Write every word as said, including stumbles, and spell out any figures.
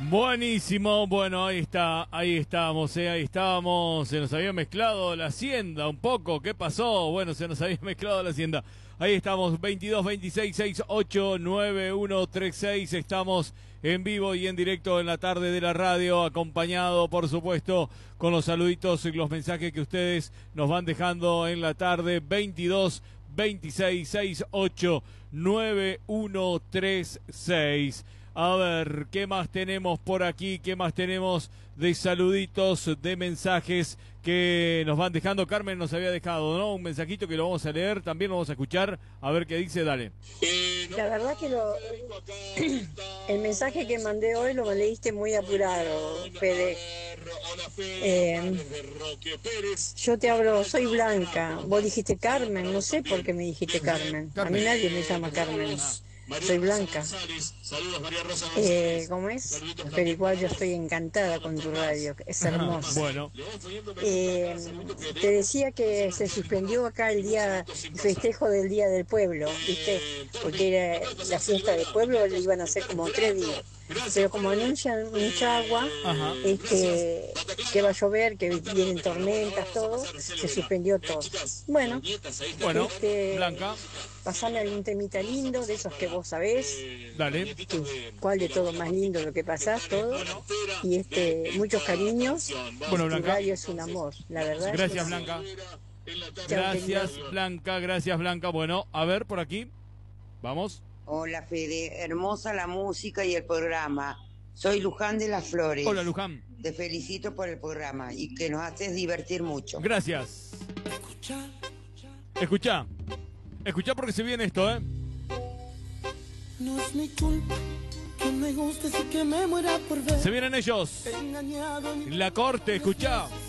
Buenísimo, bueno, ahí está, ahí estamos, eh, ahí estábamos, se nos había mezclado la hacienda un poco, ¿qué pasó? Bueno, se nos había mezclado la hacienda, ahí estamos, veintidós, veintiséis, sesenta y ocho, noventa y uno, treinta y seis, estamos en vivo y en directo en la tarde de la radio, acompañado, por supuesto, con los saluditos y los mensajes que ustedes nos van dejando en la tarde, veintidós, veintiséis, sesenta y ocho, noventa y uno, treinta y seis. A ver, ¿qué más tenemos por aquí? ¿Qué más tenemos de saluditos, de mensajes que nos van dejando? Carmen nos había dejado, ¿no? Un mensajito que lo vamos a leer, también lo vamos a escuchar. A ver qué dice, dale. La verdad que lo, el mensaje que mandé hoy lo leíste muy apurado, Fede. Eh, yo te hablo, soy Blanca. Vos dijiste Carmen, no sé por qué me dijiste Carmen. A mí nadie me llama Carmen. Soy Blanca. Eh, ¿Cómo es? Pero igual yo estoy encantada con tu radio, es hermosa. Bueno. Eh, te decía que se suspendió acá el día, el festejo del Día del Pueblo, ¿viste? Porque era la fiesta del pueblo, le iban a hacer como tres días. Pero como anuncian mucha agua, este, que va a llover, que vienen tormentas, todo, se suspendió todo. Bueno, bueno este, Blanca, pasame algún temita lindo, de esos que vos sabés. Dale. ¿Cuál de todo más lindo lo que pasás, todo? Y este, muchos cariños. Bueno, Tu Blanca. radio es un amor, la verdad. Gracias, Blanca. Gracias, Blanca, gracias, Blanca. Bueno, a ver, por aquí. Vamos. Hola, Fede. Hermosa la música y el programa. Soy Luján de las Flores. Hola, Luján. Te felicito por el programa y que nos haces divertir mucho. Gracias. Escuchá. Escuchá porque se viene esto, ¿eh? No es mi culpa que me gustes y que me muera por ver. Se vienen ellos. Engañado en mi La corte, escuchá.